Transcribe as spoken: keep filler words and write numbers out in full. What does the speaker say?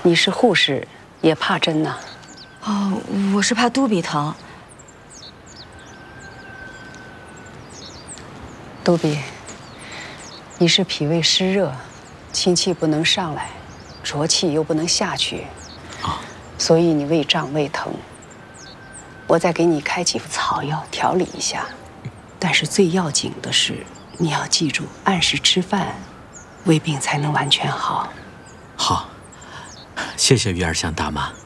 你是护士，也怕针呐？ 哦，我是怕肚皮疼。 杜比，你是脾胃湿热，清气不能上来，浊气又不能下去，啊，所以你胃胀胃疼。我再给你开几副草药调理一下，但是最要紧的是，你要记住按时吃饭，胃病才能完全好。 好，谢谢于二香大妈。